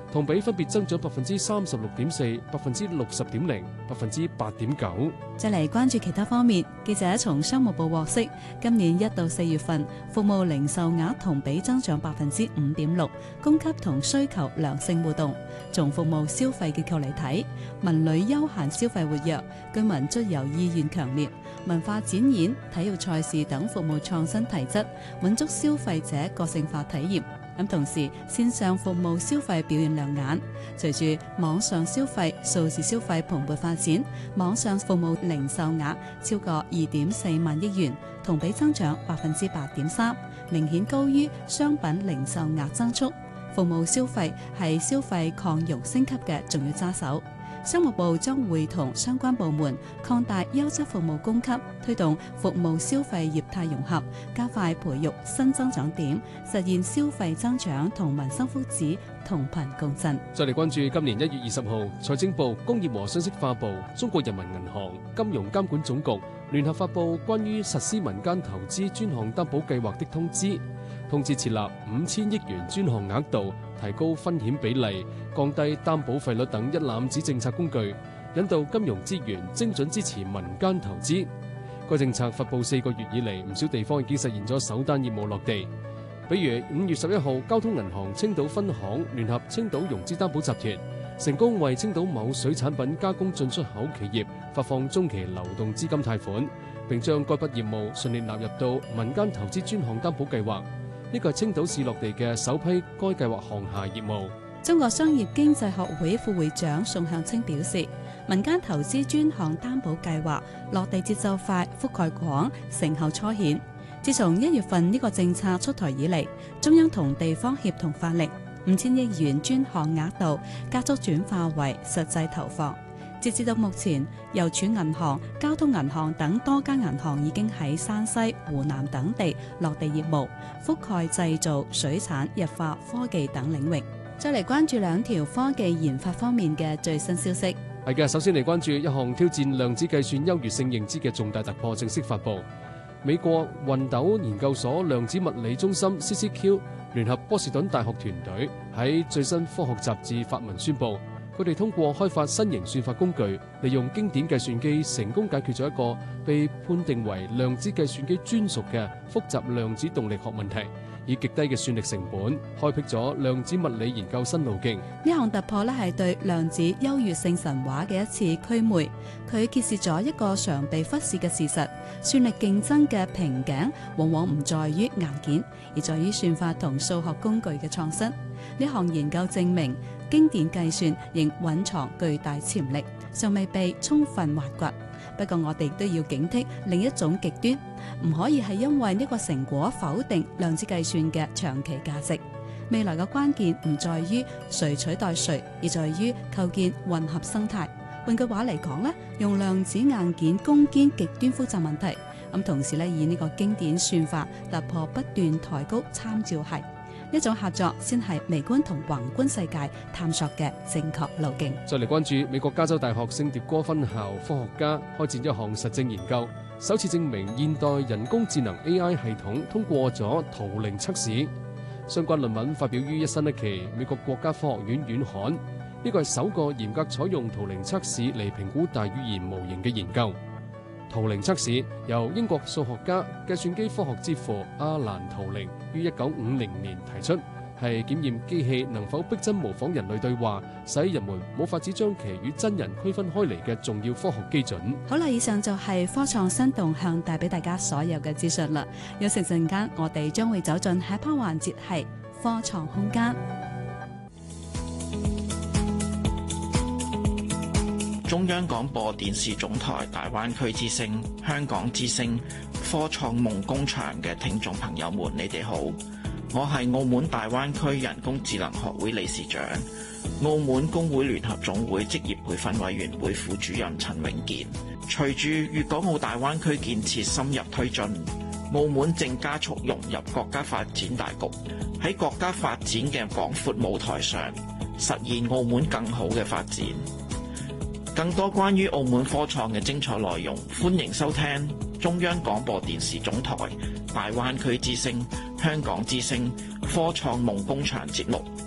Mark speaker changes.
Speaker 1: 同比分別增長36.4%、60.0%、8.9%。
Speaker 2: 再嚟關注其他方面，記者從商務部獲悉，今年1到4月份服務零售額同比增長5.6%，供給同需求良性互動。從服務消費結構嚟睇，文旅休閒消費活躍，居民出遊意願強烈，文化展演、體育賽事等服務創新提質，滿足消費者個性化體驗。咁同時，線上服務消費表現亮眼，隨住網上消費、數字消費蓬勃發展，網上服務零售額超過2.4萬億元，同比增長8.3%，明顯高於商品零售額增速。服務消費係消費擴容升級嘅重要揸手。商務部將會同相關部門擴大優質服務供給，推動服務消費業態融合，加快培育新增長點，實現消費增長同民生福祉同頻共振。
Speaker 1: 再嚟關注今年1月20號，財政部、工業和信息化部、中國人民銀行、金融監管總局聯合發布關於實施民間投資專項擔保計劃的通知，通知設立5000億元專項額度，提高風險比例，降低擔保費率等一攬子政策工具，引導金融資源精準支持民間投資。該政策發布4個月以嚟，唔少地方已經實現咗首單業務落地。比如5月11號，交通銀行青島分行聯合青島融資擔保集團，成功為青島某水產品加工進出口企業發放中期流動資金貸款，並將該筆業務順利納入到民間投資專項擔保計劃。呢個係青島市落地嘅首批該計劃項下業務。
Speaker 2: 中國商業經濟學會副會長宋向清表示，民間投資專項擔保計劃落地節奏快、覆蓋廣、成效初顯。自從1月份呢個政策出台以嚟，中央同地方協同發力，5000億元專項額度加速轉化為實際投放。截至到目前，郵儲銀行、交通銀行等多家銀行已經喺山西、湖南等地落地業務，覆蓋製造、水產、日化、科技等領域。再嚟關注2條科技研發方面嘅最新消息。
Speaker 1: 係嘅，首先嚟關注一項挑戰量子計算優越性認知嘅重大突破正式發布。美國雲斗研究所量子物理中心 CCQ 聯合波士頓大學團隊喺最新科學雜誌發文宣布，佢哋通過開發新型算法工具，利用經典計算機成功解決咗一個被判定為量子計算機專屬嘅複雜量子動力學問題，以極低嘅算力成本，開闢咗量子物理研究新路徑。
Speaker 2: 呢項突破咧係對量子優越性神話嘅一次驅魅，佢揭示咗一個常被忽視嘅事實：算力競爭嘅瓶頸往往唔在於硬件，而在於算法同數學工具嘅創新。呢項研究證明，經典計算仍蘊藏巨大潛力，尚未被充分挖掘。不過我哋都要警惕另一種極端，唔可以係因為呢個成果否定量子計算嘅長期價值。未來嘅關鍵唔在於誰取代誰，而在於構建混合生態。換句話嚟講咧，用量子硬件攻堅極端複雜問題，咁同時咧以呢個經典算法突破不斷抬高參照系。呢種合作先係微觀同宏觀世界探索嘅正確路徑。
Speaker 1: 再嚟關注美國加州大學聖迭戈分校科學家開展一項實證研究，首次證明現代人工智能 AI 系統通過咗圖靈測試。相關論文發表於一新一期美國國家科學院院刊。呢個係首個嚴格採用圖靈測試嚟評估大語言模型嘅研究。圖靈測試由英國數學家、計算機科學之父阿蘭圖靈於1950年提出，係檢驗機器能否逼真模仿人類對話，使人們冇法子將其與真人區分開嚟嘅重要科學基準。
Speaker 2: 好啦，以上就係科創新動向帶俾大家所有嘅資訊啦。有時陣間我哋將會走進下一 part 環節，係科創空間。
Speaker 3: 中央廣播電視總台大灣區之聲、香港之聲、科創夢工場嘅聽眾朋友們，你哋好，我係澳門大灣區人工智能學會理事長、澳門工會聯合總會職業培訓委員會副主任陳永健。隨住粵港澳大灣區建設深入推進，澳門正加速融入國家發展大局，喺國家發展嘅廣闊舞台上，實現澳門更好嘅發展。更多關於澳門科創嘅精彩內容，歡迎收聽中央廣播電視總台大灣區之聲、香港之聲科創夢工場節目。